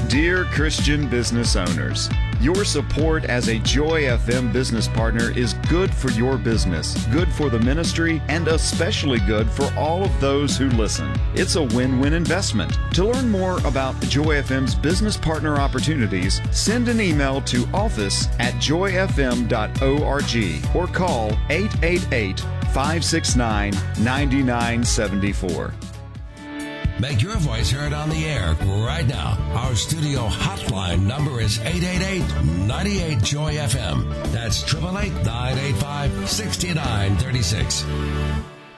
Dear Christian business owners, your support as a Joy FM business partner is good for your business, good for the ministry, and especially good for all of those who listen. It's a win-win investment. To learn more about Joy FM's business partner opportunities, send an email to office@joyfm.org or call 888-569-9974. Make your voice heard on the air right now. Our studio hotline number is 888-98-JOY-FM. That's 888-985-6936.